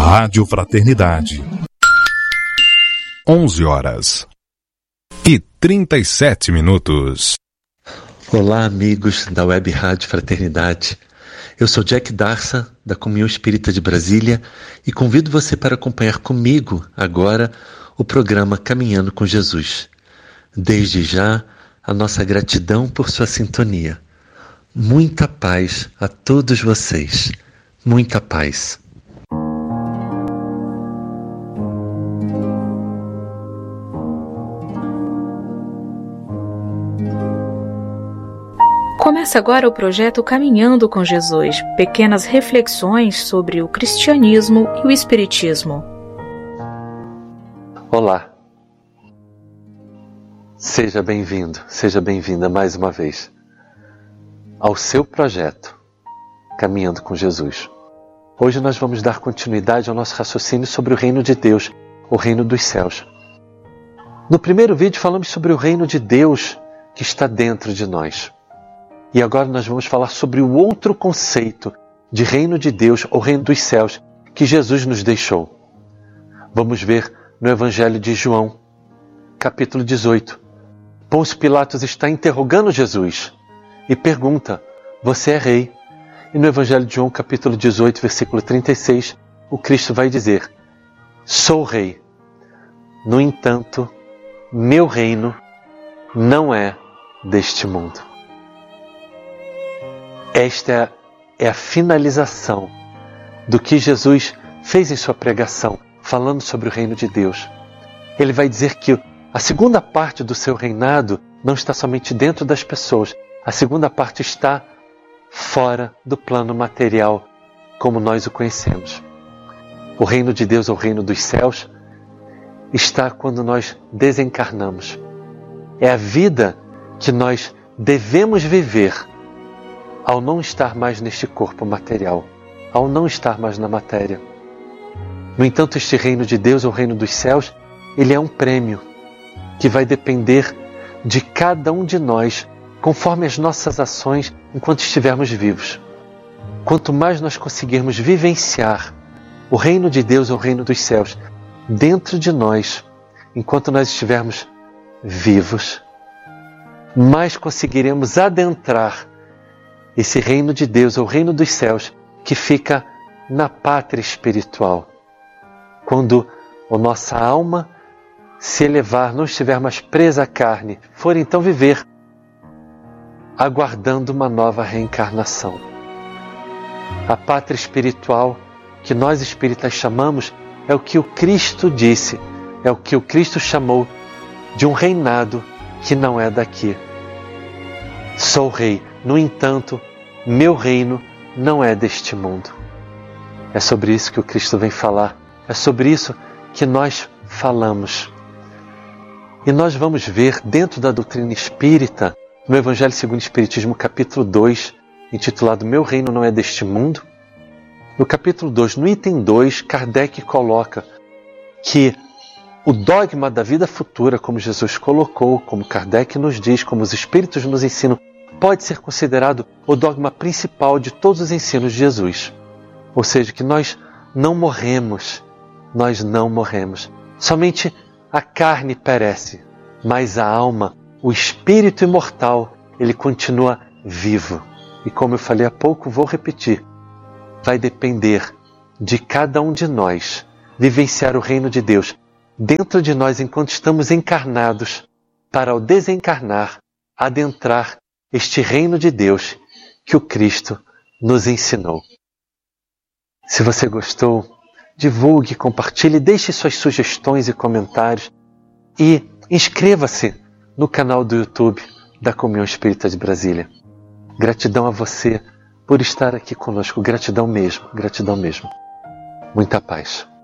Rádio Fraternidade. 11h37. Olá, amigos da Web Rádio Fraternidade. Eu sou Jack Darsa, da Comunhão Espírita de Brasília, e convido você para acompanhar comigo agora o programa Caminhando com Jesus. Desde já, a nossa gratidão por sua sintonia. Muita paz a todos vocês. Muita paz. Começa agora o projeto Caminhando com Jesus, pequenas reflexões sobre o cristianismo e o espiritismo. Olá, seja bem-vindo, seja bem-vinda mais uma vez ao seu projeto Caminhando com Jesus. Hoje nós vamos dar continuidade ao nosso raciocínio sobre o reino de Deus, o reino dos céus. No primeiro vídeo falamos sobre o reino de Deus que está dentro de nós. E agora nós vamos falar sobre o outro conceito de reino de Deus, ou reino dos céus, que Jesus nos deixou. Vamos ver no Evangelho de João, capítulo 18. Pôncio Pilatos está interrogando Jesus e pergunta: você é rei? E no Evangelho de João, capítulo 18, versículo 36, o Cristo vai dizer: sou rei. No entanto, meu reino não é deste mundo. Esta é a finalização do que Jesus fez em sua pregação, falando sobre o reino de Deus. Ele vai dizer que a segunda parte do seu reinado não está somente dentro das pessoas, a segunda parte está fora do plano material, como nós o conhecemos. O reino de Deus, ou o reino dos céus, está quando nós desencarnamos. É a vida que nós devemos viver ao não estar mais neste corpo material, ao não estar mais na matéria. No entanto, este reino de Deus, ou reino dos céus, ele é um prêmio que vai depender de cada um de nós, conforme as nossas ações enquanto estivermos vivos. Quanto mais nós conseguirmos vivenciar o reino de Deus, ou reino dos céus, dentro de nós, enquanto nós estivermos vivos, mais conseguiremos adentrar esse reino de Deus, ou reino dos céus, que fica na pátria espiritual. Quando a nossa alma se elevar, não estiver mais presa à carne, for então viver, aguardando uma nova reencarnação. A pátria espiritual, que nós espíritas chamamos, é o que o Cristo disse, é o que o Cristo chamou de um reinado que não é daqui. Sou rei, no entanto, meu reino não é deste mundo. É sobre isso que o Cristo vem falar. É sobre isso que nós falamos. E nós vamos ver dentro da doutrina espírita, no Evangelho segundo o Espiritismo, capítulo 2, intitulado Meu Reino Não É Deste Mundo. No capítulo 2, no item 2, Kardec coloca que o dogma da vida futura, como Jesus colocou, como Kardec nos diz, como os Espíritos nos ensinam, pode ser considerado o dogma principal de todos os ensinos de Jesus. Ou seja, que nós não morremos. Nós não morremos. Somente a carne perece, mas a alma, o espírito imortal, ele continua vivo. E como eu falei há pouco, vou repetir, vai depender de cada um de nós vivenciar o reino de Deus dentro de nós enquanto estamos encarnados, para ao desencarnar, adentrar este reino de Deus que o Cristo nos ensinou. Se você gostou, divulgue, compartilhe, deixe suas sugestões e comentários e inscreva-se no canal do YouTube da Comunhão Espírita de Brasília. Gratidão a você por estar aqui conosco, gratidão mesmo, gratidão mesmo. Muita paz.